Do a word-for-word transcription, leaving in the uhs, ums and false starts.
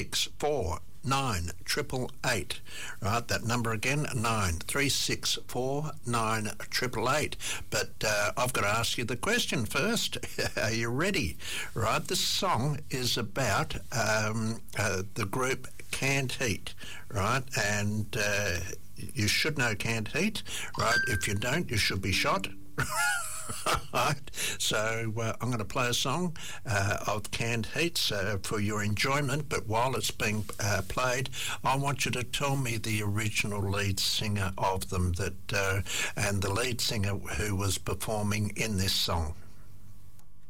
six four nine triple eight. Right, that number again, nine three six four nine triple eight. But uh, I've got to ask you the question first. Are you ready? Right, this song is about um, uh, the group Canned Heat, right? And uh, you should know Canned Heat, right? If you don't, you should be shot. Right, so uh, I'm going to play a song uh, of Canned Heats uh, for your enjoyment, but while it's being uh, played, I want you to tell me the original lead singer of them that uh, and the lead singer who was performing in this song.